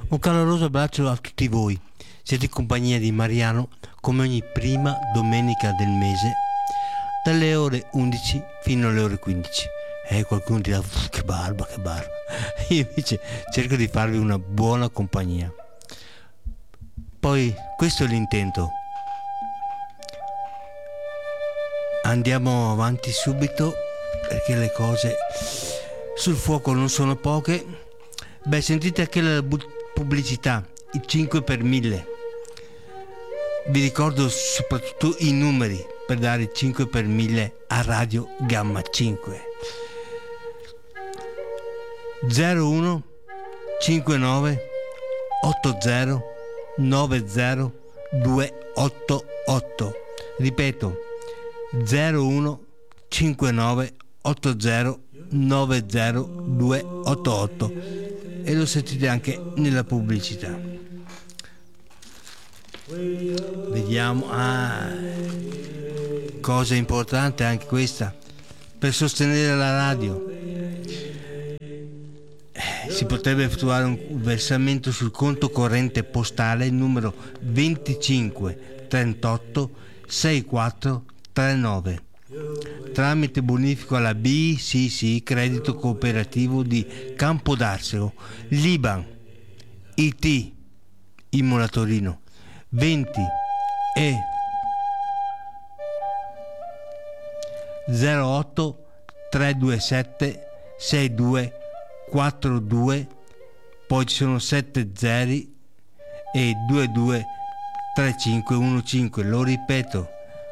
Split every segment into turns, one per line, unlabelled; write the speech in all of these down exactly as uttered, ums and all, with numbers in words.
Un caloroso abbraccio a tutti voi. Siete in compagnia di Mariano come ogni prima domenica del mese dalle ore undici fino alle ore quindici. E eh, qualcuno dirà che barba, che barba. Io invece cerco di farvi una buona compagnia. Poi questo è l'intento. Andiamo avanti subito perché le cose sul fuoco non sono poche. Beh, sentite anche la pubblicità, il cinque per mille. Vi ricordo soprattutto i numeri per dare il cinque per mille a Radio Gamma cinque. zero uno cinquantanove ottanta novanta duecentottantotto. Ripeto, zero uno cinquantanove ottanta novanta duecentottantotto, e lo sentite anche nella pubblicità. Vediamo, ah, cosa importante anche questa per sostenere la radio. Si potrebbe effettuare un versamento sul conto corrente postale numero venticinque trentotto sessantaquattro trentanove tramite bonifico alla B C C Credito Cooperativo di Campodarsego, l'I B A N I T Imola Torino venti e zero otto tre due sette sei due quattro due, poi ci sono sette zeri e due due tre cinque uno cinque. Lo ripeto,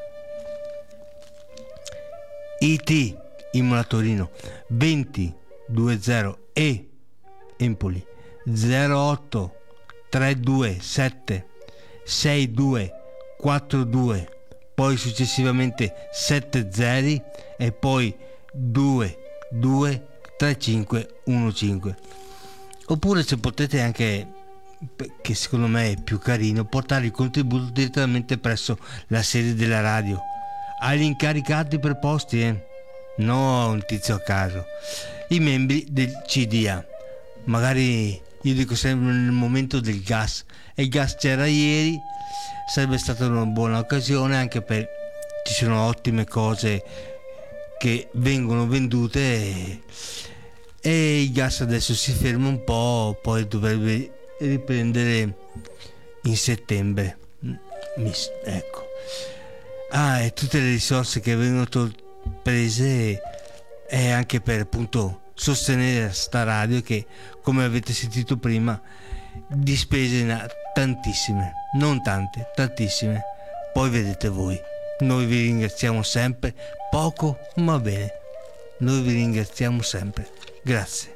I T Imola Torino venti venti e Empoli zero otto tre due sette sei due quattro due, poi successivamente sette zeri e poi due due tre cinque uno cinque. Oppure, se potete anche, che secondo me è più carino, portare il contributo direttamente presso la sede della radio agli incaricati preposti, eh? No a un tizio a caso, i membri del C D A. Magari, io dico sempre, nel momento del gas, e il gas c'era ieri, sarebbe stata una buona occasione, anche per, ci sono ottime cose che vengono vendute e, e il gas adesso si ferma un po', poi dovrebbe riprendere in settembre. Ecco. Ah, e tutte le risorse che vengono to- prese è anche per, appunto, sostenere sta radio che, come avete sentito prima, di spese ne ha tantissime, non tante, tantissime. Poi vedete voi. Noi vi ringraziamo sempre, poco ma bene. Noi vi ringraziamo sempre. Grazie.